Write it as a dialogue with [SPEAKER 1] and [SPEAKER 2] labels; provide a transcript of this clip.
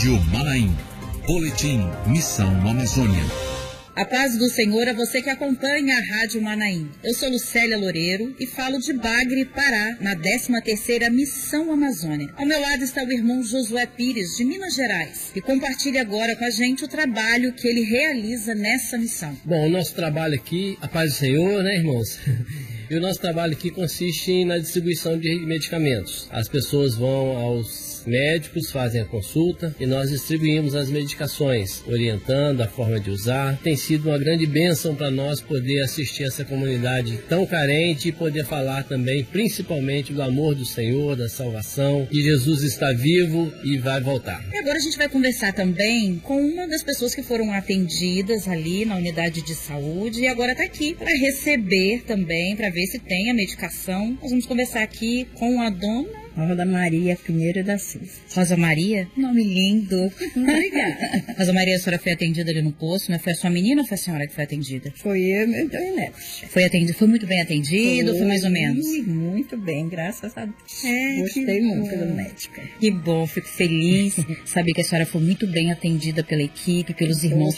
[SPEAKER 1] Rádio Manaim. Boletim Missão Amazônia.
[SPEAKER 2] A paz do Senhor a você que acompanha a Rádio Manaim. Eu sou Lucélia Loureiro e falo de Bagre, Pará, na 13ª Missão Amazônia. Ao meu lado está o irmão Josué Pires, de Minas Gerais, que compartilha agora com a gente o trabalho que ele realiza nessa missão.
[SPEAKER 3] Bom, o nosso trabalho aqui, a paz do Senhor, né, irmãos? E o nosso trabalho aqui consiste na distribuição de medicamentos. As pessoas vão aos médicos, fazem a consulta e nós distribuímos as medicações, orientando a forma de usar. Tem sido uma grande bênção para nós poder assistir essa comunidade tão carente e poder falar também, principalmente, do amor do Senhor, da salvação, que Jesus está vivo e vai voltar.
[SPEAKER 2] E agora a gente vai conversar também com uma das pessoas que foram atendidas ali na unidade de saúde e agora está aqui para receber também, para ver se tem a medicação. Nós vamos conversar aqui com a dona
[SPEAKER 4] Rosa Maria Pinheiro da Silva.
[SPEAKER 2] Rosa Maria? Nome lindo.
[SPEAKER 4] Obrigada.
[SPEAKER 2] Rosa Maria, a senhora foi atendida ali no posto, né? Foi a sua menina ou foi a senhora que foi atendida?
[SPEAKER 4] Foi eu, meu dois netos.
[SPEAKER 2] Foi muito bem atendido ou foi mais ou menos?
[SPEAKER 4] Muito bem, graças a Deus.
[SPEAKER 2] É,
[SPEAKER 4] gostei muito do médico.
[SPEAKER 2] Que bom, fico feliz saber que a senhora foi muito bem atendida pela equipe, pelos irmãos